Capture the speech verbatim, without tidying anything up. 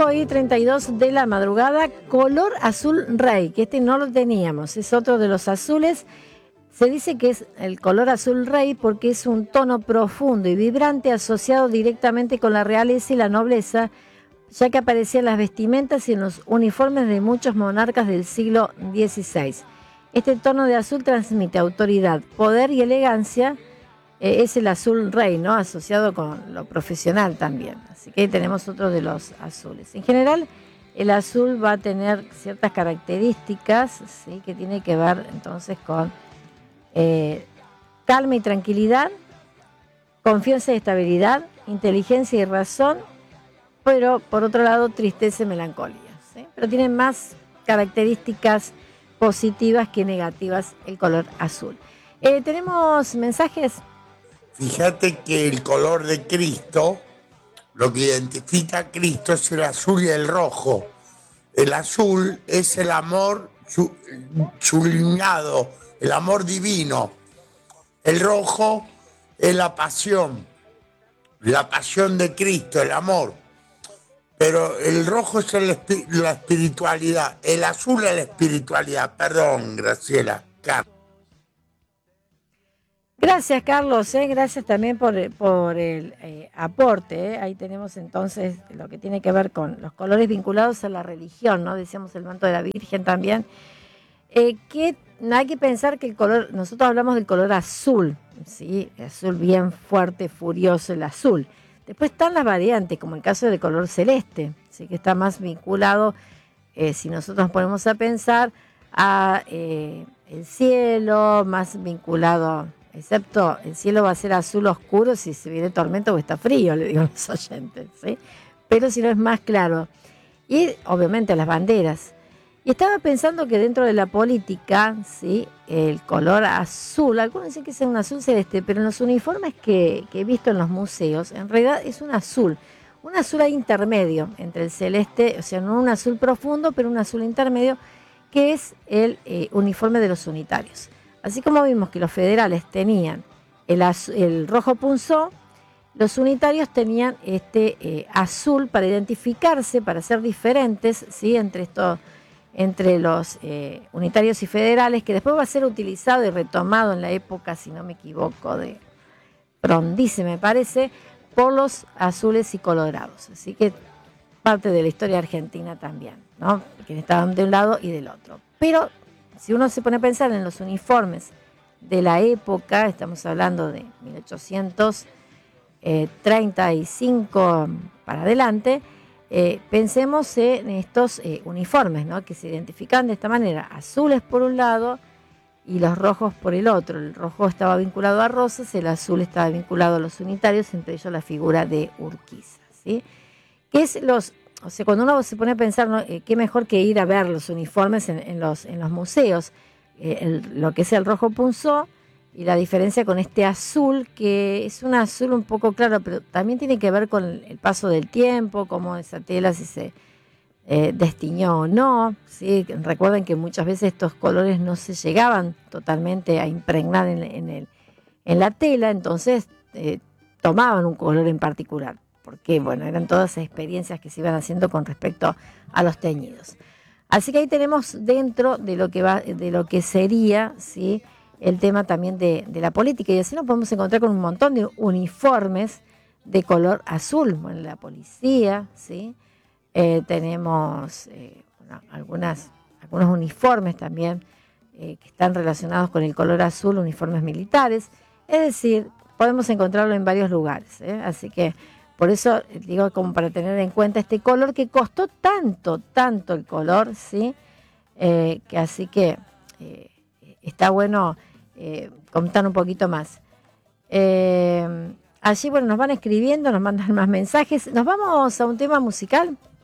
cinco y treinta y dos de la madrugada, color azul rey, que este no lo teníamos, es otro de los azules. Se dice que es el color azul rey porque es un tono profundo y vibrante asociado directamente con la realeza y la nobleza, ya que aparecía en las vestimentas y en los uniformes de muchos monarcas del siglo dieciséis. Este tono de azul transmite autoridad, poder y elegancia. Eh, es el azul rey, ¿no? Asociado con lo profesional también. Así que ahí tenemos otro de los azules. En general, el azul va a tener ciertas características, ¿sí? Que tiene que ver entonces con eh, calma y tranquilidad, confianza y estabilidad, inteligencia y razón, pero por otro lado, tristeza y melancolía, ¿sí? Pero tiene más características positivas que negativas el color azul. Eh, ¿Tenemos mensajes? Fíjate que el color de Cristo, lo que identifica a Cristo es el azul y el rojo. El azul es el amor sublimado, el amor divino. El rojo es la pasión, la pasión de Cristo, el amor. Pero el rojo es el, la espiritualidad, el azul es la espiritualidad. Perdón, Graciela. Gracias, Carlos, ¿eh? Gracias también por, por el eh, aporte, ¿eh? Ahí tenemos entonces lo que tiene que ver con los colores vinculados a la religión, ¿no? Decíamos el manto de la Virgen también. Eh, que hay que pensar que el color, nosotros hablamos del color azul, ¿sí? El azul bien fuerte, furioso, el azul. Después están las variantes, como el caso del color celeste, ¿sí? Que está más vinculado, eh, si nosotros nos ponemos a pensar, a eh, el cielo, más vinculado, excepto el cielo va a ser azul oscuro si se viene tormenta o está frío, le digo a los oyentes, ¿sí? Pero si no es más claro. Y obviamente las banderas. Y estaba pensando que dentro de la política, ¿sí? El color azul, algunos dicen que es un azul celeste, pero en los uniformes que, que he visto en los museos, en realidad es un azul, un azul ahí intermedio entre el celeste, o sea, no un azul profundo, pero un azul intermedio, que es el eh, uniforme de los unitarios. Así como vimos que los federales tenían el, az- el rojo punzó, los unitarios tenían este eh, azul para identificarse, para ser diferentes, ¿sí? Entre estos, entre los eh, unitarios y federales, que después va a ser utilizado y retomado en la época, si no me equivoco, de Frondizi, me parece, por los azules y colorados. Así que parte de la historia argentina también, ¿no? Que estaban de un lado y del otro. Pero si uno se pone a pensar en los uniformes de la época, estamos hablando de mil ochocientos treinta y cinco para adelante, eh, pensemos en estos eh, uniformes, ¿no? Que se identifican de esta manera, azules por un lado y los rojos por el otro. El rojo estaba vinculado a Rosas, el azul estaba vinculado a los unitarios, entre ellos la figura de Urquiza, ¿sí? Que es los, o sea, cuando uno se pone a pensar, ¿no? eh, qué mejor que ir a ver los uniformes en, en, los, en los museos, eh, el, lo que es el rojo punzó y la diferencia con este azul, que es un azul un poco claro, pero también tiene que ver con el paso del tiempo, cómo esa tela si se eh, destiñó o no, ¿sí? Recuerden que muchas veces estos colores no se llegaban totalmente a impregnar en, en, el, en la tela, entonces eh, tomaban un color en particular, porque bueno, eran todas experiencias que se iban haciendo con respecto a los teñidos. Así que ahí tenemos dentro de lo que va, de lo que sería, ¿sí? El tema también de, de la política, y así nos podemos encontrar con un montón de uniformes de color azul. Bueno, la policía, ¿sí? Eh, tenemos eh, bueno, algunas, algunos uniformes también eh, que están relacionados con el color azul, uniformes militares, es decir, podemos encontrarlo en varios lugares, ¿eh? Así que por eso digo, como para tener en cuenta este color que costó tanto, tanto el color, ¿sí? Eh, que así que eh, está bueno eh, contar un poquito más. Eh, allí, bueno, nos van escribiendo, nos mandan más mensajes. Nos vamos a un tema musical.